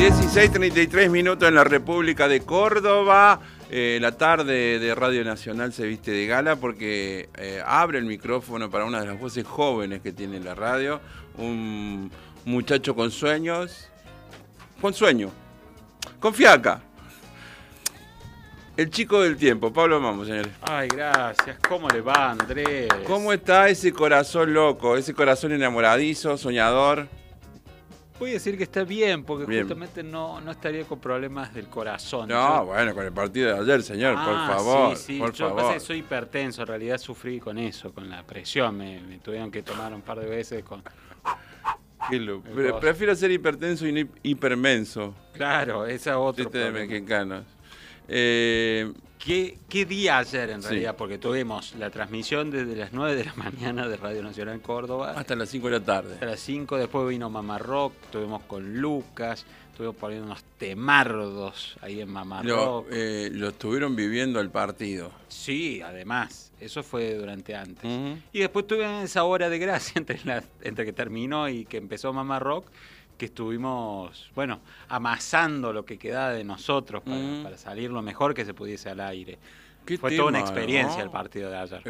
16:33 en la República de Córdoba. La tarde de Radio Nacional se viste de gala porque abre el micrófono para una de las voces jóvenes que tiene la radio. Un muchacho con sueños. Con sueño. Con fiaca. El chico del tiempo, Pablo Mamo, señores. Ay, gracias. ¿Cómo le va, Andrés? ¿Cómo está ese corazón loco, ese corazón enamoradizo, soñador? Voy a decir que está bien, porque bien. Justamente no estaría con problemas del corazón. No, bueno, con el partido de ayer, señor, por favor. Sí. Por Yo favor. pasa que soy hipertenso, en realidad sufrí con eso, con la presión. Me tuvieron que tomar un par de veces con... Pero prefiero ser hipertenso y no hipermenso. Claro, esa es otra. Chiste de mexicanos. ¿Qué día ayer en realidad? Sí. Porque tuvimos la transmisión desde las 9 de la mañana de Radio Nacional Córdoba. Hasta las 5 de la tarde. A las 5, después vino Mamá Rock, estuvimos con Lucas, estuvimos poniendo unos temardos ahí en Mamá Rock. Lo estuvieron viviendo el partido. Sí, además, eso fue durante antes. Uh-huh. Y después tuve esa hora de gracia entre que terminó y que empezó Mamá Rock, que estuvimos, bueno, amasando lo que quedaba de nosotros para salir lo mejor que se pudiese al aire. Fue toda una experiencia, ¿no? El partido de ayer.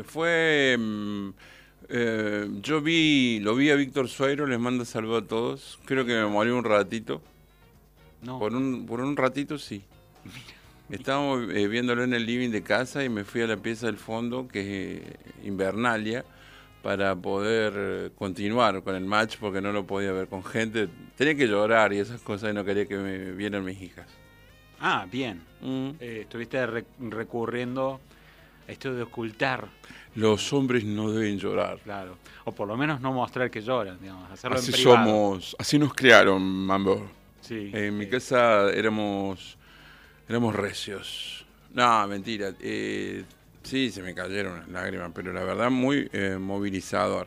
Yo lo vi a Víctor Sueiro, les mando saludos a todos. Creo que me morí un ratito. No. Por un ratito sí. Estábamos viéndolo en el living de casa y me fui a la pieza del fondo, que es Invernalia, para poder continuar con el match, porque no lo podía ver con gente. Tenía que llorar y esas cosas y no quería que me vieran mis hijas. Ah, bien. Estuviste recurriendo a esto de ocultar. Los hombres no deben llorar. Claro. O por lo menos no mostrar que lloran, digamos, hacerlo Así en privado. somos, así nos criaron, Mambo. Sí. En mi casa éramos recios. No, mentira. Sí, se me cayeron las lágrimas, pero la verdad muy movilizador.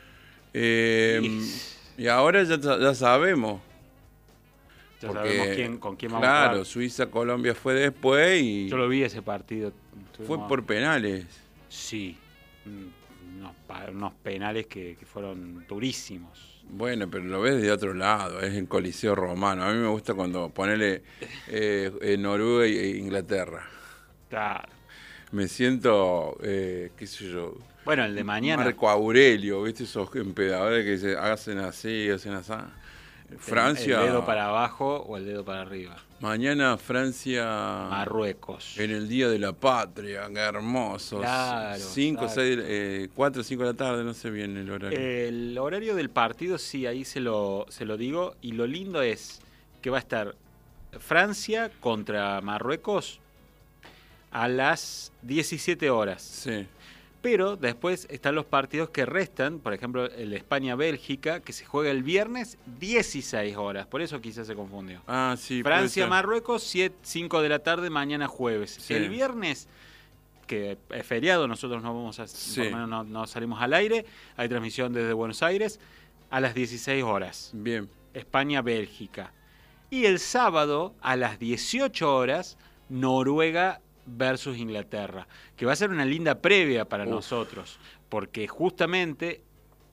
Y ahora ya sabemos. Ya porque, sabemos con quién vamos a claro, jugar. Suiza-Colombia fue después y Yo lo vi ese partido. fue por penales. Sí, unos penales que fueron durísimos. Bueno, pero lo ves de otro lado, es el Coliseo Romano. A mí me gusta cuando ponele Noruega e Inglaterra. Claro. Me siento, qué sé yo... Bueno, el de mañana... Marco Aurelio, ¿viste? Esos emperadores que se hacen así, hacen así. Francia... ¿El dedo para abajo o el dedo para arriba? Mañana Francia... Marruecos. En el Día de la Patria, qué hermosos. Claro. 4 o 5 de la tarde, no sé bien el horario. El horario del partido, sí, ahí se lo digo. Y lo lindo es que va a estar Francia contra Marruecos a las 17 horas. Sí. Pero después están los partidos que restan, por ejemplo, el España-Bélgica, que se juega el viernes 16 horas. Por eso quizás se confundió. Ah, sí. Francia-Marruecos, 5 de la tarde, mañana jueves. Sí. El viernes, que es feriado, nosotros no vamos a, Sí. por lo menos no salimos al aire, hay transmisión desde Buenos Aires, a las 16 horas. Bien. España-Bélgica. Y el sábado, a las 18 horas, Noruega versus Inglaterra, que va a ser una linda previa para nosotros, porque justamente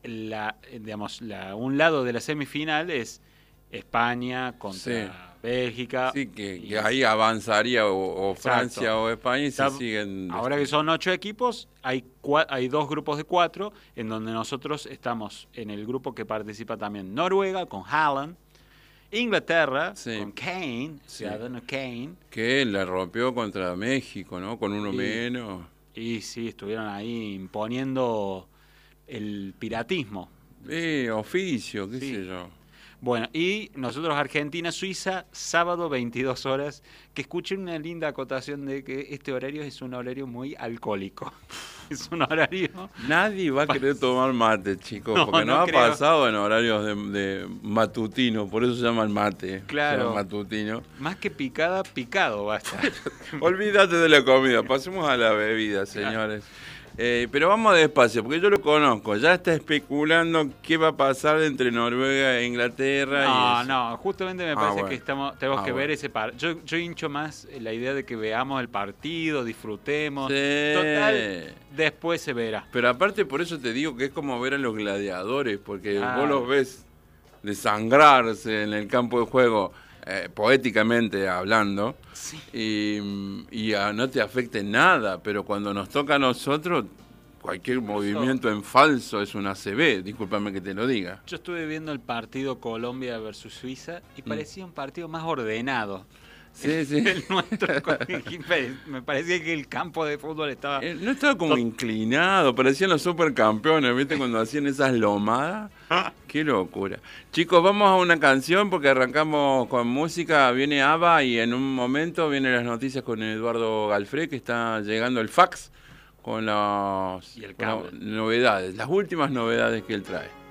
un lado de la semifinal es España contra Bélgica. Sí, que ahí avanzaría o Francia o España y se siguen... Ahora que son 8 equipos, hay 2 grupos de 4, en donde nosotros estamos en el grupo que participa también Noruega, con Haaland, Inglaterra, con Kane, ciudadano Kane. Que la rompió contra México, ¿no? Con uno menos. Y sí, estuvieron ahí imponiendo el piratismo. Oficio, qué sé yo. Bueno, y nosotros Argentina-Suiza, sábado 22 horas, que escuchen una linda acotación de que este horario es un horario muy alcohólico. Es un horario... Nadie va a querer tomar mate, chicos, porque no ha pasado en horarios de matutino, por eso se llama el mate. Claro. Matutino. Más que picada, picado va a estar. Olvídate de la comida, pasemos a la bebida, señores. Pero vamos despacio, porque yo lo conozco. Ya está especulando qué va a pasar entre Noruega e Inglaterra. No, justamente me parece que tenemos que ver ese partido. Yo hincho más la idea de que veamos el partido, disfrutemos. Sí. Total, después se verá. Pero aparte, por eso te digo que es como ver a los gladiadores, porque vos los ves desangrarse en el campo de juego. poéticamente hablando, Sí. y no te afecte nada, pero cuando nos toca a nosotros, cualquier movimiento en falso es una ACV, discúlpame que te lo diga. Yo estuve viendo el partido Colombia versus Suiza y parecía un partido más ordenado. Sí, sí. El nuestro, me parecía que el campo de fútbol estaba... No estaba como inclinado, parecían los supercampeones, ¿viste? Cuando hacían esas lomadas. Qué locura. Chicos, vamos a una canción porque arrancamos con música, viene ABBA y en un momento vienen las noticias con Eduardo Galfré, que está llegando el fax con las Y el cable. novedades, las últimas novedades que él trae.